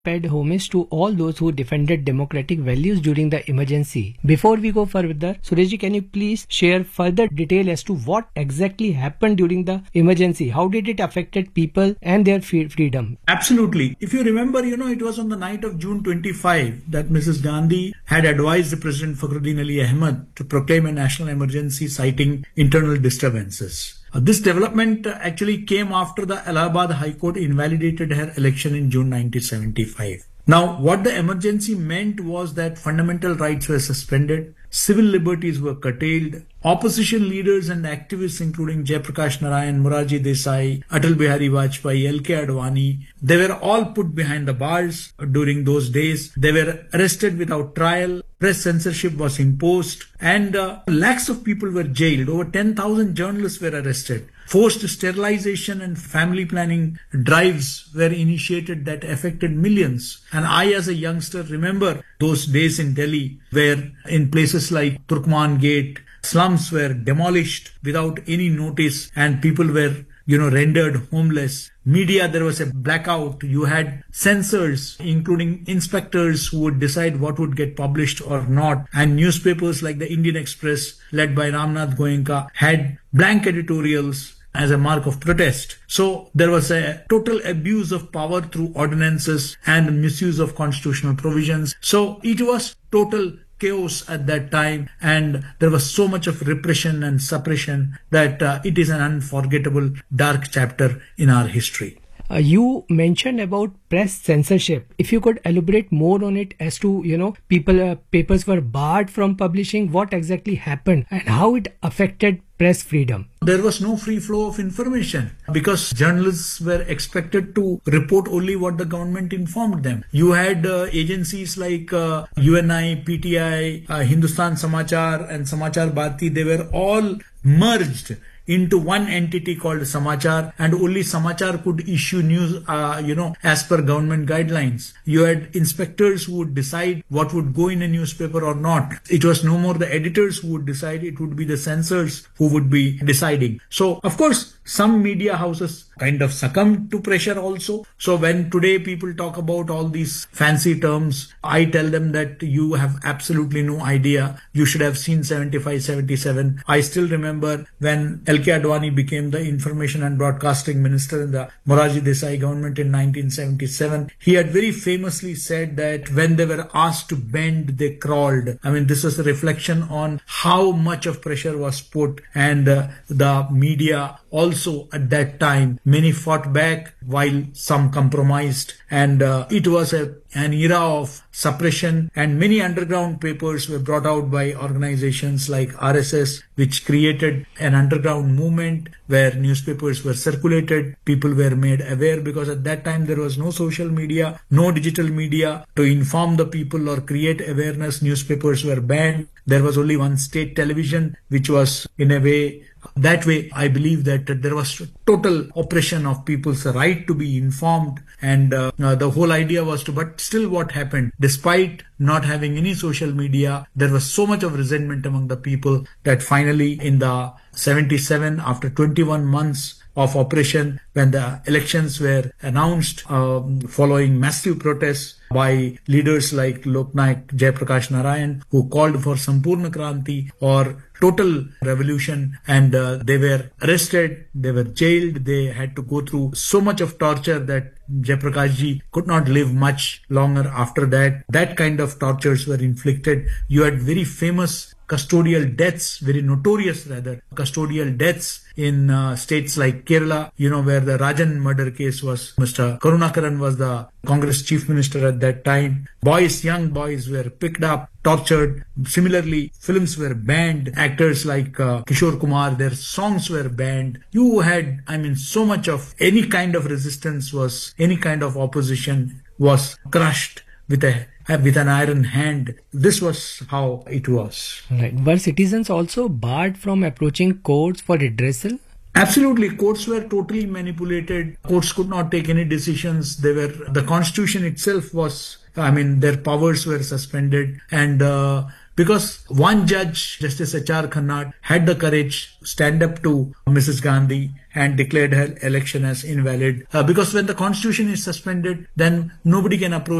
paid homage to all those who defended democratic values during the emergency. Before we go further, Sureshji, can you please share further detail as to what exactly happened during the emergency? How did it affected people and their freedom? Absolutely. If you remember, it was on the night of June 25 that Mrs. Gandhi had advised the President Fakhruddin Ali Ahmed to proclaim a national emergency citing internal disturbances. This development actually came after the Allahabad High Court invalidated her election in June 1975. Now, what the emergency meant was that fundamental rights were suspended, civil liberties were curtailed, opposition leaders and activists including Jayaprakash Narayan, Morarji Desai, Atal Bihari Vajpayee, L.K. Advani, they were all put behind the bars during those days. They were arrested without trial, press censorship was imposed, and lakhs of people were jailed. Over 10,000 journalists were arrested. Forced sterilization and family planning drives were initiated that affected millions. And I, as a youngster, remember those days in Delhi where in places like Turkman Gate, slums were demolished without any notice and people were rendered homeless. Media, there was a blackout. You had censors, including inspectors who would decide what would get published or not. And newspapers like the Indian Express, led by Ramnath Goenka, had blank editorials as a mark of protest. So there was a total abuse of power through ordinances and misuse of constitutional provisions. So it was total chaos at that time, and there was so much of repression and suppression that it is an unforgettable dark chapter in our history. You mentioned about press censorship. If you could elaborate more on it as to, papers were barred from publishing, what exactly happened and how it affected press freedom. There was no free flow of information because journalists were expected to report only what the government informed them. You had agencies like UNI, PTI, Hindustan Samachar and Samachar Bharati. They were all merged into one entity called Samachar, and only Samachar could issue news, as per government guidelines. You had inspectors who would decide what would go in a newspaper or not. It was no more the editors who would decide, it would be the censors who would be deciding. So, of course, some media houses kind of succumbed to pressure also. So when today people talk about all these fancy terms, I tell them that you have absolutely no idea. You should have seen 75, 77. I still remember when L.K. Advani became the Information and Broadcasting Minister in the Morarji Desai government in 1977. He had very famously said that when they were asked to bend, they crawled. I mean, this was a reflection on how much of pressure was put, and the media also at that time, many fought back while some compromised, and it was an era of suppression, and many underground papers were brought out by organizations like RSS, which created an underground movement where newspapers were circulated, people were made aware, because at that time there was no social media, no digital media to inform the people or create awareness. Newspapers were banned. There was only one state television, which was in a way, that way, I believe that there was total oppression of people's right to be informed, and the whole idea was to, but still what happened, despite not having any social media, there was so much of resentment among the people that finally in the 77, after 21 months of oppression, when the elections were announced following massive protests by leaders like Loknayak Jayaprakash Narayan, who called for Sampurna Kranti or total revolution, and they were arrested, they were jailed, they had to go through so much of torture that Jayaprakash ji could not live much longer after that. That kind of tortures were inflicted. You had very famous custodial deaths, very notorious rather, custodial deaths in states like Kerala, where the Rajan murder case was. Mr. Karunakaran was the Congress chief minister at that time. Young boys were picked up, tortured. Similarly, films were banned. Actors like Kishore Kumar, their songs were banned. You had, so much of any kind of resistance any kind of opposition was crushed with an iron hand. This was how it was. Right. Were citizens also barred from approaching courts for redressal? Absolutely. Courts were totally manipulated. Courts could not take any decisions. The constitution itself was, their powers were suspended, and because one judge, Justice H.R. Khanna, had the courage to stand up to Mrs. Gandhi and declared her election as invalid. Because when the constitution is suspended, then nobody can approach